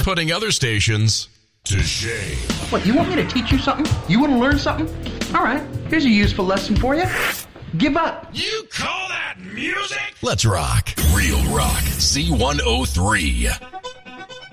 putting other stations to shame. What, you want me to teach you something? You want to learn something? All right, here's a useful lesson for you. Give up. You call that music? Let's rock. Real Rock C103.